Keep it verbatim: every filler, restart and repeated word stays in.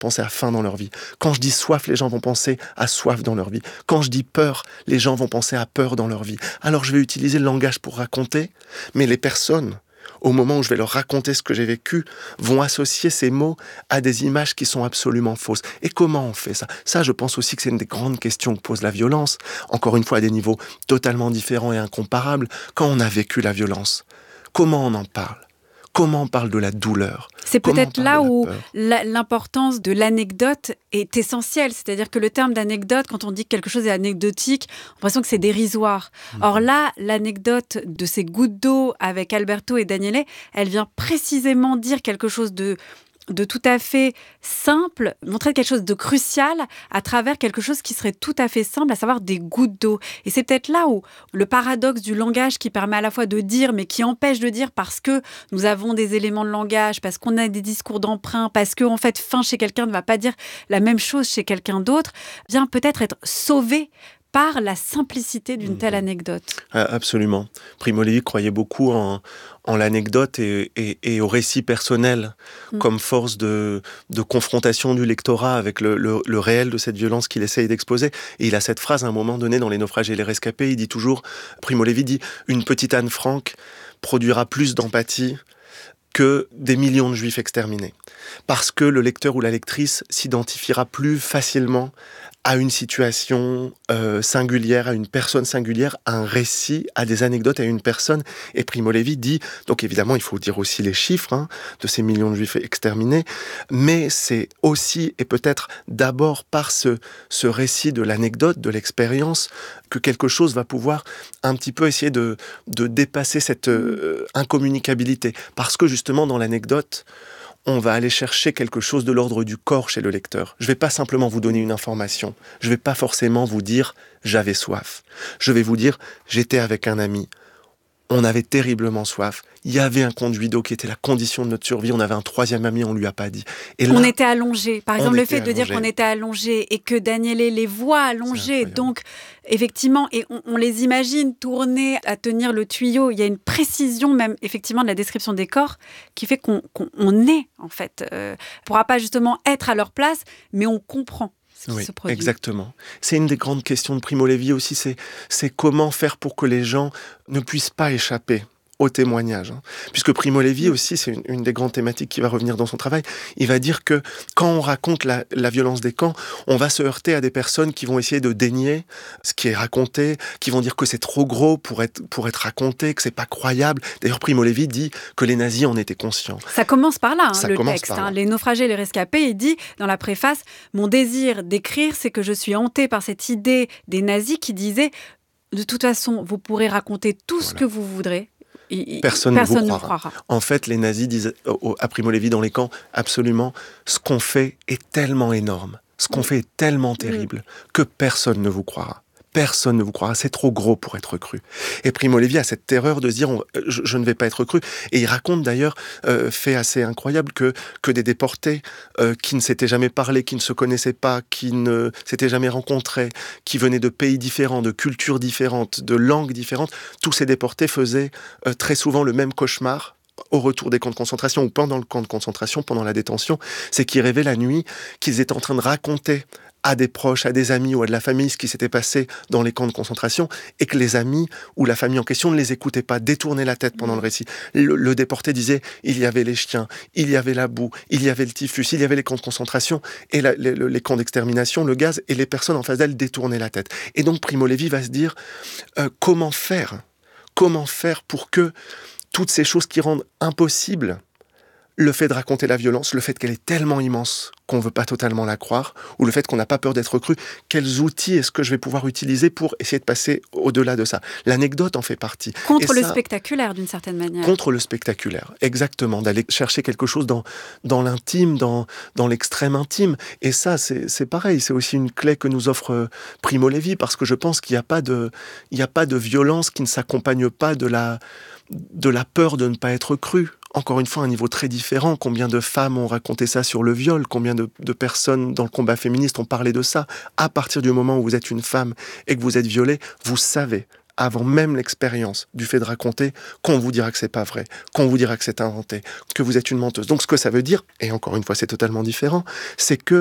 penser à faim dans leur vie. Quand je dis soif, les gens vont penser à soif dans leur vie. Quand je dis peur, les gens vont penser à peur dans leur vie. Alors je vais utiliser le langage pour raconter, mais les personnes, au moment où je vais leur raconter ce que j'ai vécu, vont associer ces mots à des images qui sont absolument fausses. Et comment on fait ça ? Ça, je pense aussi que c'est une des grandes questions que pose la violence. Encore une fois, à des niveaux totalement différents et incomparables. Quand on a vécu la violence, comment on en parle ? Comment on parle de la douleur ? C'est peut-être là où la, l'importance de l'anecdote est essentielle. C'est-à-dire que le terme d'anecdote, quand on dit que quelque chose est anecdotique, on a l'impression que c'est dérisoire. Mmh. Or là, l'anecdote de ces gouttes d'eau avec Alberto et Daniele, elle vient précisément dire quelque chose de... de tout à fait simple, montrer quelque chose de crucial à travers quelque chose qui serait tout à fait simple, à savoir des gouttes d'eau. Et c'est peut-être là où le paradoxe du langage qui permet à la fois de dire, mais qui empêche de dire parce que nous avons des éléments de langage, parce qu'on a des discours d'emprunt, parce que en fait, faim chez quelqu'un ne va pas dire la même chose chez quelqu'un d'autre, vient peut-être être sauvé par la simplicité d'une telle anecdote. Absolument. Primo Levi croyait beaucoup en, en l'anecdote et, et, et au récit personnel mmh. comme force de, de confrontation du lectorat avec le, le, le réel de cette violence qu'il essaye d'exposer. Et il a cette phrase à un moment donné dans Les Naufragés et les Rescapés, il dit toujours, Primo Levi dit « Une petite Anne Frank produira plus d'empathie que des millions de juifs exterminés. » Parce que le lecteur ou la lectrice s'identifiera plus facilement à une situation euh, singulière, à une personne singulière, à un récit, à des anecdotes, à une personne. Et Primo Levi dit, donc évidemment, il faut dire aussi les chiffres hein, de ces millions de juifs exterminés, mais c'est aussi, et peut-être d'abord par ce, ce récit de l'anecdote, de l'expérience, que quelque chose va pouvoir un petit peu essayer de, de dépasser cette euh, incommunicabilité. Parce que justement, dans l'anecdote, on va aller chercher quelque chose de l'ordre du corps chez le lecteur. Je ne vais pas simplement vous donner une information. Je ne vais pas forcément vous dire « j'avais soif ». Je vais vous dire « j'étais avec un ami ». On avait terriblement soif. Il y avait un conduit d'eau qui était la condition de notre survie. On avait un troisième ami, on ne lui a pas dit. Et là, on était allongés. Par exemple, le fait allongé. de dire qu'on était allongés et que Daniele les voit allongés. Donc, effectivement, et on, on les imagine tourner à tenir le tuyau. Il y a une précision même, effectivement, de la description des corps qui fait qu'on, qu'on on est, en fait. Euh, on ne pourra pas justement être à leur place, mais on comprend. Oui, exactement. C'est une des grandes questions de Primo Levi aussi, c'est, c'est comment faire pour que les gens ne puissent pas échapper au témoignage. Hein. Puisque Primo Levi aussi, c'est une, une des grandes thématiques qui va revenir dans son travail, il va dire que quand on raconte la, la violence des camps, on va se heurter à des personnes qui vont essayer de dénier ce qui est raconté, qui vont dire que c'est trop gros pour être, pour être raconté, que c'est pas croyable. D'ailleurs, Primo Levi dit que les nazis en étaient conscients. Ça commence par là, hein, Ça le commence texte. Par là. Hein. Les naufragés et les rescapés, il dit dans la préface, mon désir d'écrire, c'est que je suis hanté par cette idée des nazis qui disaient, de toute façon, vous pourrez raconter tout voilà. ce que vous voudrez. Personne, Personne ne ne vous croira. croira. En fait, les nazis disent à Primo Levi dans les camps, absolument, ce qu'on fait est tellement énorme, ce qu'on fait est tellement terrible, mmh. que personne ne vous croira. Personne ne vous croira, c'est trop gros pour être cru. Et Primo Levi a cette terreur de se dire on, je, je ne vais pas être cru. Et il raconte d'ailleurs, euh, fait assez incroyable, que, que des déportés euh, qui ne s'étaient jamais parlé, qui ne se connaissaient pas, qui ne s'étaient jamais rencontrés, qui venaient de pays différents, de cultures différentes, de langues différentes, tous ces déportés faisaient euh, très souvent le même cauchemar au retour des camps de concentration ou pendant le camp de concentration, pendant la détention, c'est qu'ils rêvaient la nuit qu'ils étaient en train de raconter à des proches, à des amis ou à de la famille ce qui s'était passé dans les camps de concentration et que les amis ou la famille en question ne les écoutaient pas, détournaient la tête pendant le récit. Le, le déporté disait il y avait les chiens, il y avait la boue, il y avait le typhus, il y avait les camps de concentration et la, les, les camps d'extermination, le gaz, et les personnes en face d'elle détournaient la tête. Et donc Primo Levi va se dire euh, comment faire Comment faire pour que toutes ces choses qui rendent impossible le fait de raconter la violence, le fait qu'elle est tellement immense qu'on ne veut pas totalement la croire, ou le fait qu'on n'a pas peur d'être cru, quels outils est-ce que je vais pouvoir utiliser pour essayer de passer au-delà de ça ? L'anecdote en fait partie. Contre Et le ça, spectaculaire, d'une certaine manière. Contre le spectaculaire, exactement, d'aller chercher quelque chose dans, dans l'intime, dans, dans l'extrême intime. Et ça, c'est, c'est pareil, c'est aussi une clé que nous offre Primo Levi, parce que je pense qu'il n'y a pas de, il n'y a pas de violence qui ne s'accompagne pas de la, de la peur de ne pas être cru. Encore une fois, un niveau très différent. Combien de femmes ont raconté ça sur le viol ? Combien de, de personnes dans le combat féministe ont parlé de ça ? À partir du moment où vous êtes une femme et que vous êtes violée, vous savez avant même l'expérience du fait de raconter, qu'on vous dira que c'est pas vrai, qu'on vous dira que c'est inventé, que vous êtes une menteuse. Donc ce que ça veut dire, et encore une fois c'est totalement différent, c'est que